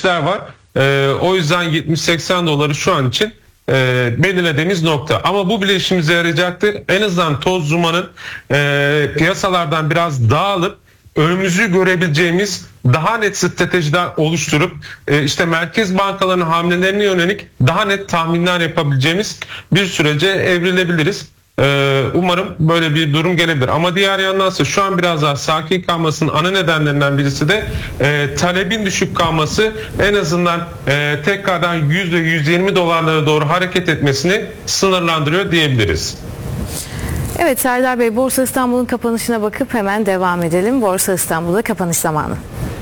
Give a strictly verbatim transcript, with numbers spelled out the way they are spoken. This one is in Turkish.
yükselişler var. E, o yüzden yetmiş seksen doları şu an için e, belirlediğimiz nokta. Ama bu bile işimize yarayacaktır. En azından toz dumanın e, piyasalardan biraz dağılıp önümüzü görebileceğimiz daha net stratejiler oluşturup e, işte merkez bankalarının hamlelerine yönelik daha net tahminler yapabileceğimiz bir sürece evrilebiliriz. E, umarım böyle bir durum gelebilir. Ama diğer yandan ise şu an biraz daha sakin kalmasının ana nedenlerinden birisi de e, talebin düşük kalması, en azından e, tekrardan yüz ve yüz yirmi dolarlara doğru hareket etmesini sınırlandırıyor diyebiliriz. Evet Serdar Bey, Borsa İstanbul'un kapanışına bakıp hemen devam edelim. Borsa İstanbul'da kapanış zamanı.